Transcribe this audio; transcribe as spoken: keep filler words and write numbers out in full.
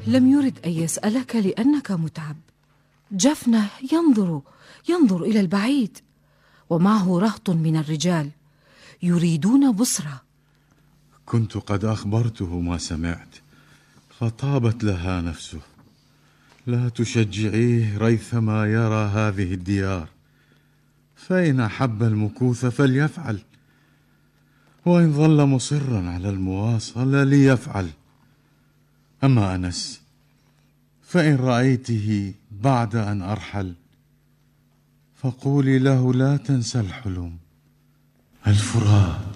لم يرد أن يسألك لأنك متعب. جفنة ينظر ينظر إلى البعيد، ومعه رهط من الرجال يريدون بصرة. كنت قد أخبرته ما سمعت، فطابت لها نفسه. لا تشجعيه ريثما يرى هذه الديار، فإن أحب المكوث فليفعل، وإن ظل مصرا على المواصلة ليفعل. أما أنس فإن رأيته بعد أن أرحل فقولي له لا تنسى الحلم. الفراق